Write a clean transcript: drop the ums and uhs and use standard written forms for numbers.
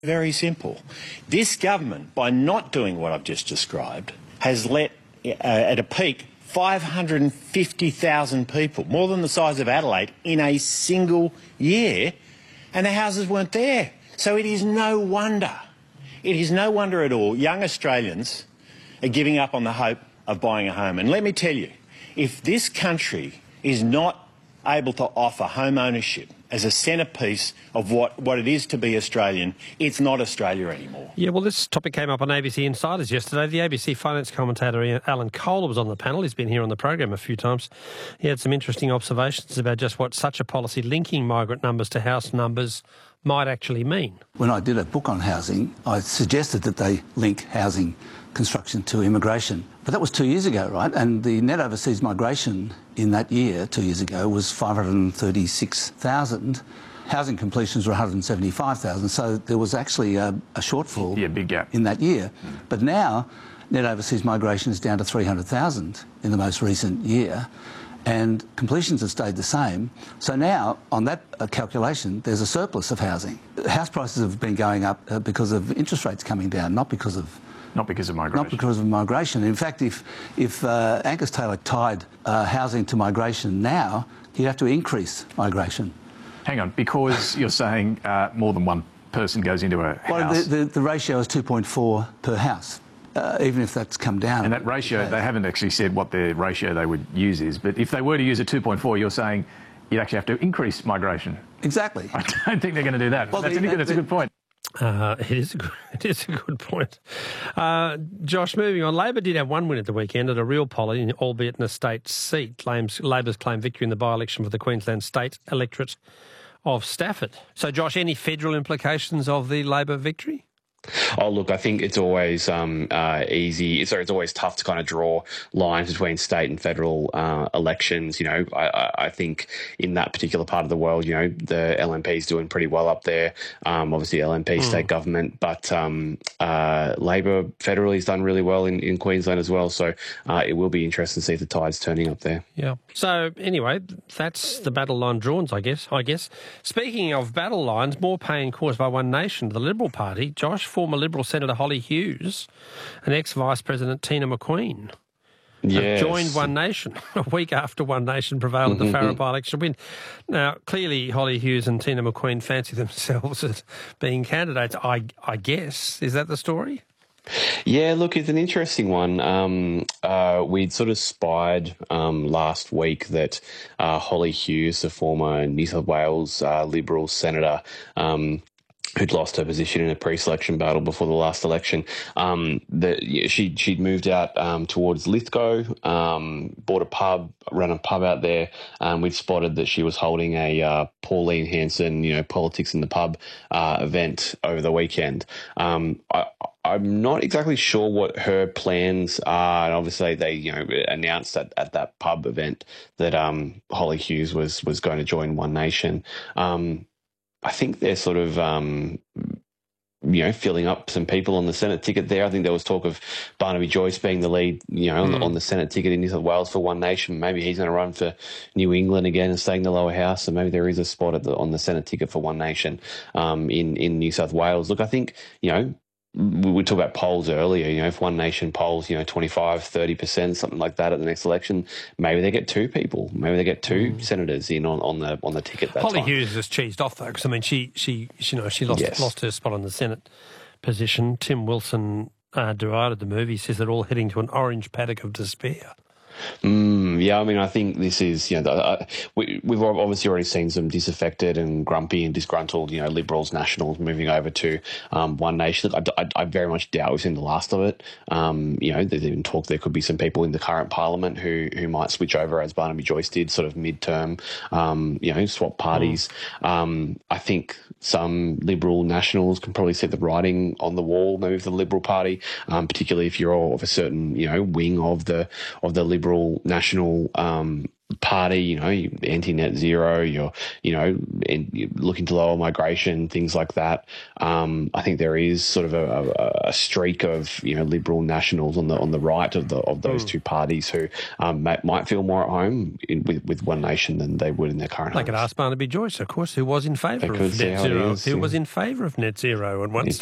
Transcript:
Very simple. This government, by not doing what I've just described, has let, at a peak, 550,000 people, more than the size of Adelaide, in a single year, and the houses weren't there. So it is no wonder at all young Australians are giving up on the hope of buying a home. And let me tell you, if this country is not able to offer home ownership as a centrepiece of what it is to be Australian, it's not Australia anymore. Yeah, well, this topic came up on ABC Insiders yesterday. The ABC finance commentator Alan Kohler was on the panel. He's been here on the program a few times. He had some interesting observations about just what such a policy linking migrant numbers to house numbers might actually mean. When I did a book on housing, I suggested that they link housing construction to immigration. But that was 2 years ago, right? And the net overseas migration in that year, 2 years ago, was 536,000. Housing completions were 175,000. So there was actually a shortfall big gap in that year. But now, net overseas migration is down to 300,000 in the most recent year. And completions have stayed the same. So now, on that calculation, there's a surplus of housing. House prices have been going up because of interest rates coming down, not because of migration. Not because of migration. In fact, if Angus Taylor tied housing to migration now, he'd have to increase migration. Hang on, because you're saying more than one person goes into a house. Well, the ratio is 2.4 per house. Even if that's come down. And that ratio, they haven't actually said what the ratio they would use is, but if they were to use a 2.4, you're saying you'd actually have to increase migration. Exactly. I don't think they're going to do that. Well, that's a good point. It is a good point. Josh, moving on, Labor did have one win at the weekend at a real poll, albeit in a state seat. Labor's claimed victory in the by-election for the Queensland state electorate of Stafford. So, Josh, any federal implications of the Labor victory? Oh, look, I think it's always it's always tough to kind of draw lines between state and federal elections. You know, I think in that particular part of the world, you know, the LNP is doing pretty well up there. Obviously, LNP state government, but Labor federally has done really well in Queensland as well. So it will be interesting to see if the tide's turning up there. Yeah. So anyway, that's the battle line drawn, I guess. Speaking of battle lines, more pain caused by One Nation, the Liberal Party. Josh, former Liberal Senator Holly Hughes and ex-Vice President Tina McQueen have joined One Nation a week after One Nation prevailed at the Farrer by-election win. Now, clearly Holly Hughes and Tina McQueen fancy themselves as being candidates, I guess. Is that the story? Yeah, look, it's an interesting one. We'd sort of spied last week that Holly Hughes, the former New South Wales Liberal Senator, who'd lost her position in a pre-selection battle before the last election, she'd moved out towards Lithgow, bought a pub, ran a pub out there. We'd spotted that she was holding a Pauline Hanson, you know, politics in the pub event over the weekend. I'm not exactly sure what her plans are, and obviously they, you know, announced at that pub event that Holly Hughes was going to join One Nation. I think they're sort of, you know, filling up some people on the Senate ticket there. I think there was talk of Barnaby Joyce being the lead, you know, on the Senate ticket in New South Wales for One Nation. Maybe he's going to run for New England again and stay in the lower house. So maybe there is a spot on the Senate ticket for One Nation in New South Wales. Look, I think, you know, we talked about polls earlier. You know, if One Nation polls, you know, 25, 30%, something like that at the next election, maybe they get two people. Maybe they get two senators in on the ticket that Holly time. Hughes is cheesed off though, because I mean, she lost her spot on the Senate position. Tim Wilson derided the move. He says they're all heading to an orange paddock of despair. Yeah, I mean, I think this is, you know, we've obviously already seen some disaffected and grumpy and disgruntled, you know, Liberals, Nationals moving over to One Nation. I very much doubt we've seen the last of it. You know, there's even talk there could be some people in the current Parliament who might switch over, as Barnaby Joyce did, sort of midterm, you know, swap parties. I think some Liberal Nationals can probably set the writing on the wall, maybe for the Liberal Party, particularly if you're of a certain, you know, wing of the Liberal National party, anti-net zero, you're looking to lower migration, things like that. I think there is sort of a streak of Liberal nationals on the right of those two parties who might feel more at home with One Nation than they would in their current They could homes. ask Barnaby Joyce, of course, who was in favour of net zero. Who was in favour of net zero and once